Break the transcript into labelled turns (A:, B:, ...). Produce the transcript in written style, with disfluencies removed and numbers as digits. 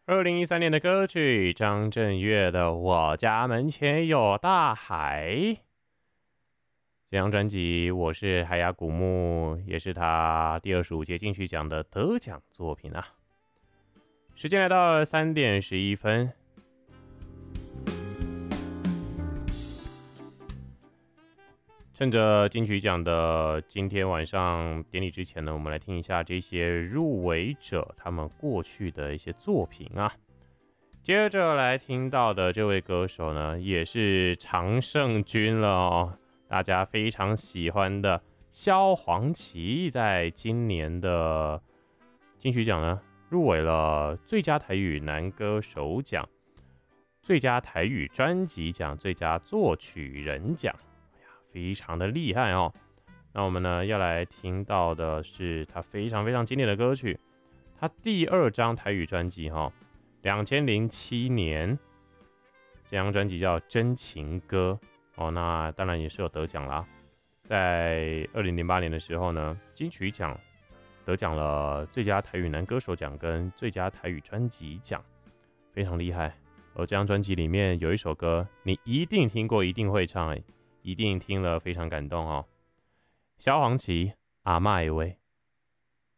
A: 2013年的歌曲，张震岳的《我家门前有大海》。这张专辑我是海雅古木，也是他第25届金曲奖的得奖作品啊。时间来到了3点11分。趁着金曲奖的今天晚上典礼之前呢，我们来听一下这些入围者他们过去的一些作品啊。接着来听到的这位歌手呢，也是常胜军了哦，大家非常喜欢的萧煌奇，在今年的金曲奖呢入围了最佳台语男歌手奖、最佳台语专辑奖、最佳作曲人奖。非常的厉害哦。那我们呢要来听到的是他非常非常经典的歌曲，他第2张台语专辑2007年这张专辑叫《真情歌》哦，那当然也是有得奖啦。在2008年的时候呢，金曲奖得奖了最佳台语男歌手奖跟最佳台语专辑奖，非常厉害。而这张专辑里面有一首歌，你一定听过，一定会唱，一定听了非常感动哦。萧煌奇，阿嬷的话。